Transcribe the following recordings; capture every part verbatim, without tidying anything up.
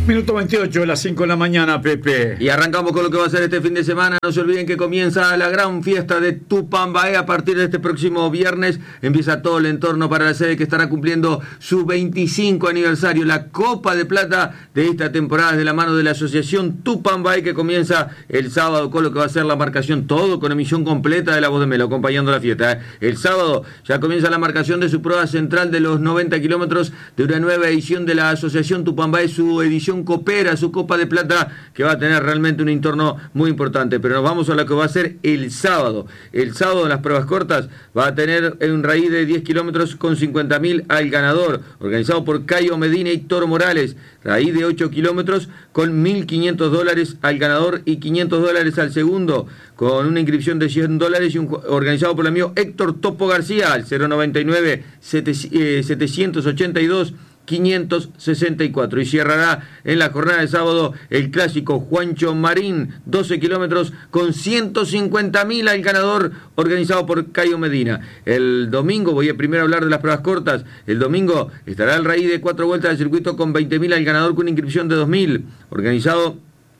Minuto veintiocho de las cinco de la mañana, Pepe. Y arrancamos con lo que va a ser este fin de semana. No se olviden que comienza la gran fiesta de Tupambaé a partir de este próximo viernes. Empieza todo el entorno para la sede que estará cumpliendo su veinticinco aniversario. La Copa de Plata de esta temporada de la mano de la asociación Tupambaé, que comienza el sábado con lo que va a ser la marcación, todo con emisión completa de La Voz de Melo, acompañando la fiesta. ¿eh? El sábado ya comienza la marcación de su prueba central de los noventa kilómetros de una nueva edición de la asociación Tupambaé, su edición Coopera, su Copa de Plata, que va a tener realmente un entorno muy importante. Pero nos vamos a lo que va a ser el sábado. El sábado en las pruebas cortas va a tener un raíz de diez kilómetros con cincuenta mil al ganador, organizado por Cayo Medina y Toro Morales. Raíz de ocho kilómetros con mil quinientos dólares al ganador y quinientos dólares al segundo, con una inscripción de cien dólares, y un, organizado por el amigo Héctor Topo García al cero noventa y nueve, setecientos ochenta y dos, quinientos sesenta y cuatro. Y cerrará en la jornada de sábado el clásico Juancho Marín, doce kilómetros con ciento cincuenta mil al ganador, organizado por Cayo Medina. El domingo, voy a primero hablar de las pruebas cortas, el domingo estará el raíz de cuatro vueltas del circuito con veinte mil al ganador, con una inscripción de dos mil, organizado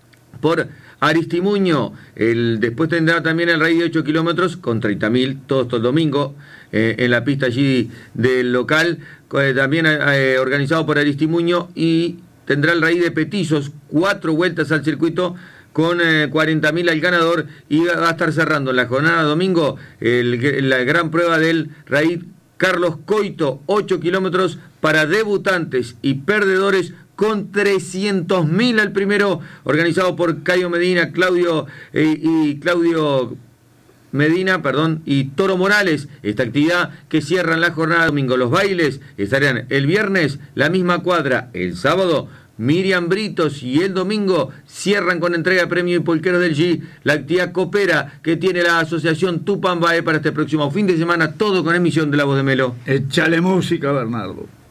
por Aristimuño. El, después tendrá también el raíz de ocho kilómetros con treinta mil, todo esto el domingo, eh, en la pista allí del local, eh, también eh, organizado por Aristimuño, y tendrá el raíz de Petizos, cuatro vueltas al circuito con eh, cuarenta mil al ganador, y va a estar cerrando en la jornada domingo el, la gran prueba del raíz Carlos Coito, ocho kilómetros para debutantes y perdedores, con trescientos mil al primero, organizado por Cayo Medina, Claudio eh, y Claudio Medina, perdón, y Toro Morales. Esta actividad que cierra en la jornada domingo. Los bailes estarán el viernes, la misma cuadra, el sábado Miriam Britos, y el domingo cierran con entrega de premio y polqueros del G, la actividad Coopera que tiene la asociación Tupambaé para este próximo fin de semana, todo con emisión de La Voz de Melo. Échale música, Bernardo.